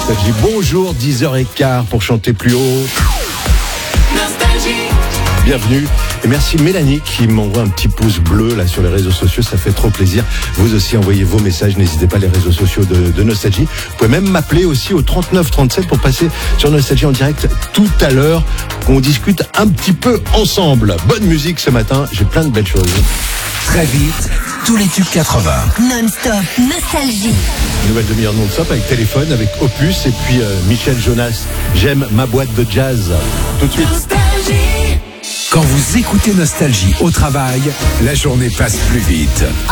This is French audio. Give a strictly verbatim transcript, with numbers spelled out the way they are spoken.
Nostalgie. Bonjour, dix heures quinze pour chanter plus haut. Nostalgie. Bienvenue et merci Mélanie qui m'envoie un petit pouce bleu là sur les réseaux sociaux, ça fait trop plaisir. Vous aussi envoyez vos messages, n'hésitez pas, les réseaux sociaux de, de Nostalgie. Vous pouvez même m'appeler aussi au trente-neuf trente-sept pour passer sur Nostalgie en direct tout à l'heure. On discute un petit peu ensemble. Bonne musique ce matin, j'ai plein de belles choses. Très vite, tous les tubes quatre-vingts. Non-stop, Nostalgie. Une nouvelle demi-heure non-stop avec Téléphone, avec Opus et puis euh, Michel Jonas. J'aime ma boîte de jazz. Tout de suite. Nostalgie. Quand vous écoutez Nostalgie au travail, la journée passe plus vite.